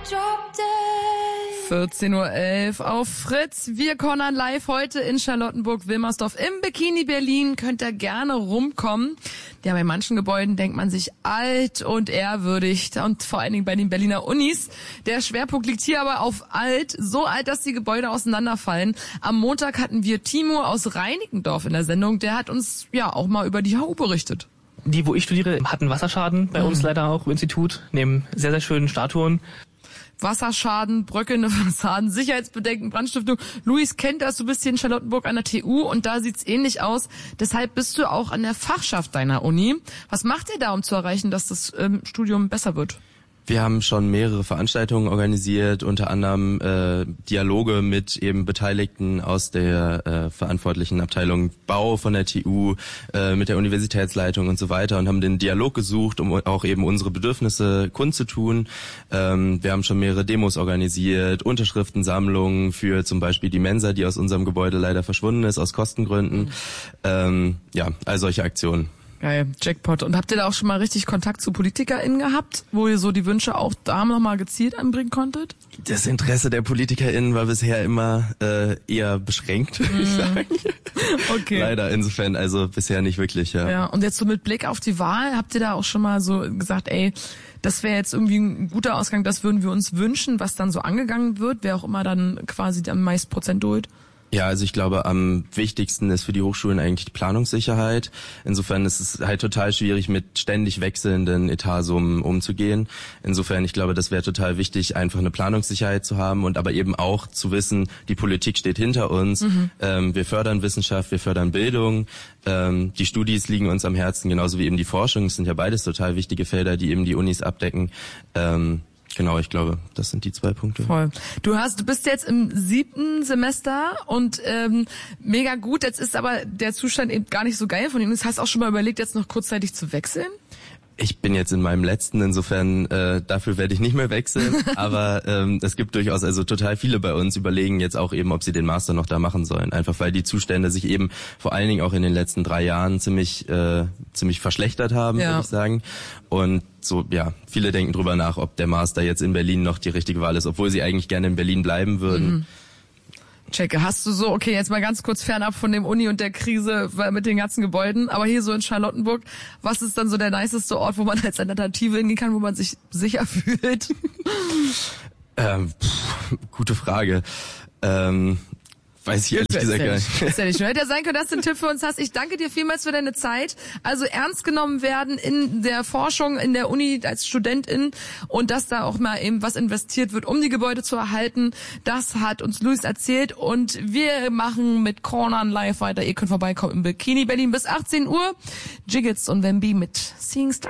14:11 Uhr auf Fritz. Wir cornern live heute in Charlottenburg-Wilmersdorf im Bikini Berlin. Könnt ihr gerne rumkommen. Ja, bei manchen Gebäuden denkt man sich alt und ehrwürdig. Und vor allen Dingen bei den Berliner Unis. Der Schwerpunkt liegt hier aber auf alt. So alt, dass die Gebäude auseinanderfallen. Am Montag hatten wir Timo aus Reinickendorf in der Sendung. Der hat uns ja auch mal über die HU berichtet. Die, wo ich studiere, hatten Wasserschaden bei uns leider auch im Institut. Neben sehr, sehr schönen Statuen. Wasserschaden, bröckelnde Fassaden, Sicherheitsbedenken, Brandstiftung. Luis kennt das, du bist hier in Charlottenburg an der TU und da sieht's ähnlich aus. Deshalb bist du auch an der Fachschaft deiner Uni. Was macht ihr da, um zu erreichen, dass das Studium besser wird? Wir haben schon mehrere Veranstaltungen organisiert, unter anderem Dialoge mit eben Beteiligten aus der verantwortlichen Abteilung Bau von der TU, mit der Universitätsleitung und so weiter und haben den Dialog gesucht, um auch eben unsere Bedürfnisse kundzutun. Wir haben schon mehrere Demos organisiert, Unterschriftensammlungen für zum Beispiel die Mensa, die aus unserem Gebäude leider verschwunden ist, aus Kostengründen. Ja, all solche Aktionen. Geil, Jackpot. Und habt ihr da auch schon mal richtig Kontakt zu PolitikerInnen gehabt, wo ihr so die Wünsche auch da nochmal gezielt anbringen konntet? Das Interesse der PolitikerInnen war bisher immer eher beschränkt, würde ich sagen. Okay. Leider, insofern, also bisher nicht wirklich, ja. Ja, und jetzt so mit Blick auf die Wahl, habt ihr da auch schon mal so gesagt, ey, das wäre jetzt irgendwie ein guter Ausgang, das würden wir uns wünschen, was dann so angegangen wird, wer auch immer dann quasi am meisten Prozent holt? Ja, also ich glaube, am wichtigsten ist für die Hochschulen eigentlich die Planungssicherheit. Insofern ist es halt total schwierig, mit ständig wechselnden Etatsummen umzugehen. Insofern, ich glaube, das wäre total wichtig, einfach eine Planungssicherheit zu haben und aber eben auch zu wissen, die Politik steht hinter uns. Wir fördern Wissenschaft, wir fördern Bildung. Die Studis liegen uns am Herzen, genauso wie eben die Forschung. Es sind ja beides total wichtige Felder, die eben die Unis abdecken. Genau, ich glaube, das sind die 2 Punkte. Voll. Du bist jetzt im 7. Semester und mega gut. Jetzt ist aber der Zustand eben gar nicht so geil von ihm. Das heißt auch schon mal überlegt, jetzt noch kurzzeitig zu wechseln? Ich bin jetzt in meinem letzten, insofern dafür werde ich nicht mehr wechseln. Aber es gibt durchaus, also total viele bei uns überlegen jetzt auch eben, ob sie den Master noch da machen sollen. Einfach weil die Zustände sich eben vor allen Dingen auch in den letzten 3 Jahren ziemlich verschlechtert haben, würde ich sagen. Und so, ja, viele denken drüber nach, ob der Master jetzt in Berlin noch die richtige Wahl ist, obwohl sie eigentlich gerne in Berlin bleiben würden. Checke, hast du so, okay, jetzt mal ganz kurz fernab von dem Uni und der Krise mit den ganzen Gebäuden, aber hier so in Charlottenburg, was ist dann so der niceste Ort, wo man als Alternative hingehen kann, wo man sich sicher fühlt? Gute Frage. Weiß ich ehrlich gesagt gar nicht. Ist ja nicht schön. Hätte ja sein können, dass du einen Tipp für uns hast. Ich danke dir vielmals für deine Zeit. Also ernst genommen werden in der Forschung, in der Uni als Studentin und dass da auch mal eben was investiert wird, um die Gebäude zu erhalten. Das hat uns Luis erzählt und wir machen mit Cornern live weiter. Ihr könnt vorbeikommen im Bikini Berlin bis 18 Uhr. Jiggets und Wemby mit Seeing Stars.